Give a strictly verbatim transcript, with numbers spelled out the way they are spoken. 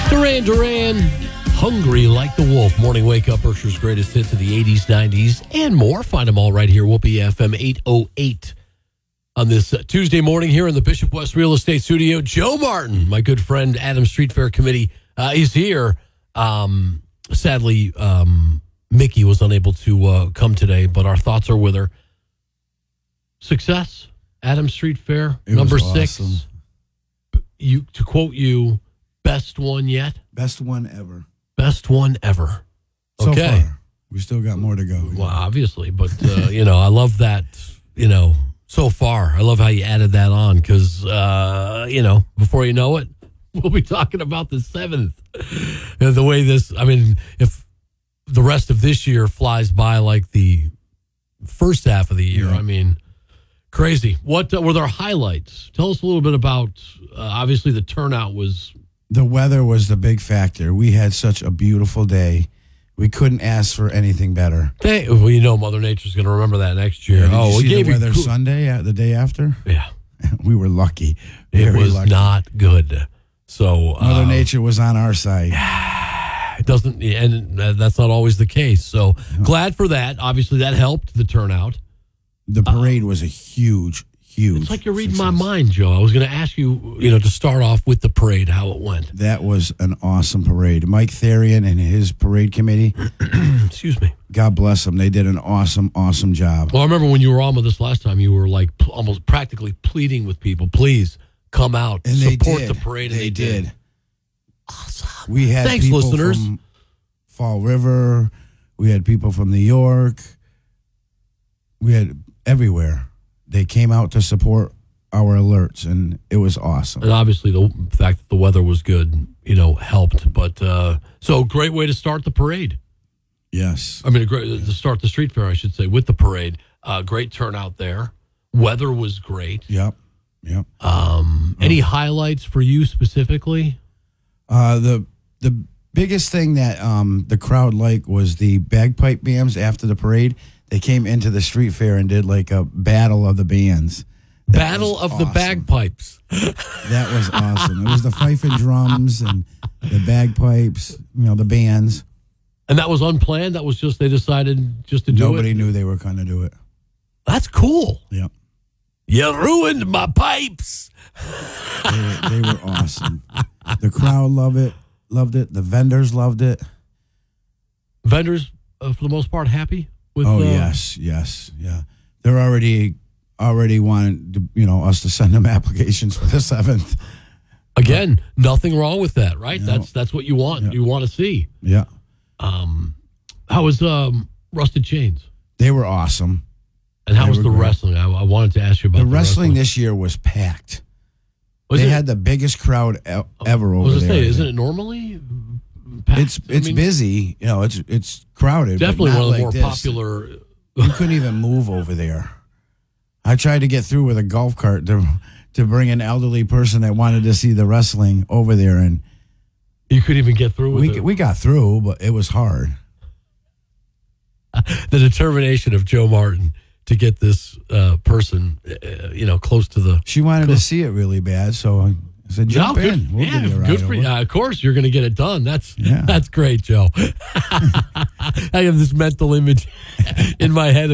Duran Duran, Hungry Like the Wolf. Morning Wake Up, Berkshire's greatest hits of the eighties, nineties, and more. Find them all right here, Whoopee F M eight oh eight. On this uh, Tuesday morning here in the Bishop West Real Estate Studio, Joe Martin, my good friend, Adams Street Fair Committee, uh, is here. Um, sadly, um, Mickey was unable to uh, come today, but our thoughts are with her. Success, Adams Street Fair, it number was six. Awesome. You, to quote you, best one yet? Best one ever. Best one ever. So Okay. far. We still got more to go. Well, obviously, but, uh, you know, I love that, you know, so far. I love how you added that on because, uh, you know, before you know it, we'll be talking about the seventh. And the way this, I mean, if the rest of this year flies by like the first half of the year, Yeah. I mean, crazy. What uh, were their highlights? Tell us a little bit about, uh, obviously, the turnout was. The weather was the big factor. We had such a beautiful day. We couldn't ask for anything better. They, well, you know, Mother Nature's going to remember that next year. Yeah, did oh, you we see gave the weather you cool- Sunday, uh, the day after? Yeah. We were lucky. It Very was lucky. not good. So Mother um, Nature was on our side. It doesn't, and that's not always the case. So glad for that. Obviously, that helped the turnout. The parade was a huge, huge. It's like you're reading success. my mind, Joe. I was going to ask you, you know, to start off with the parade, how it went. That was an awesome parade. Mike Therian and his parade committee, Excuse me. God bless them. They did an awesome, awesome job. Well, I remember when you were on with us last time, you were like pl- almost practically pleading with people, please come out, And they support did. the parade. And They they did. did. Awesome. We had Thanks, people listeners. from Fall River. We had people from New York. We had everywhere. They came out to support our alerts, and it was awesome. And obviously, the fact that the weather was good, you know, helped. But uh, so great way to start the parade. Yes. I mean, a great to start the street fair, I should say, with the parade. Uh, great turnout there. Weather was great. Yep. Yep. Um, any highlights for you specifically? Uh, the the biggest thing that um, the crowd liked was the bagpipe bands after the parade. They came into the street fair and did like a battle of the bands. That Battle was of awesome. the Bagpipes. That was awesome. It was the fife and drums and the bagpipes, you know, the bands. And that was unplanned? That was just, they decided just to do Nobody it? knew they were going to do it. That's cool. Yep. You ruined my pipes. They were, they were awesome. The crowd loved it. Loved it. The vendors loved it. Vendors, uh, for the most part, happy with Oh uh, yes, yes, yeah. They're already already wanting to, you know, us to send them applications for the seventh. Again, nothing wrong with that, right? No. That's that's what you want. Yeah. You want to see. Yeah, Um, how was um, Rusted Chains? they were awesome. And how They was were the great. wrestling? I, I wanted to ask you about The the, wrestling this year was packed. Was they it- had the biggest crowd e- ever I over was gonna there. say, I isn't think. it normally packed? It's I it's mean, busy. You know, it's it's crowded. but Definitely not one of the like more this. popular. You couldn't even move over there. I tried to get through with a golf cart to to bring an elderly person that wanted to see the wrestling over there, and You couldn't even get through with we it. we got through, but it was hard. The determination of Joe Martin to get this uh, person, uh, you know, close to the. She wanted to see it really bad, so I said, "Jump No, good, in. We'll yeah, give you a ride good for over." you. Uh, of course, you're going to get it done. That's Yeah. that's great, Joe. I have this mental image in my head of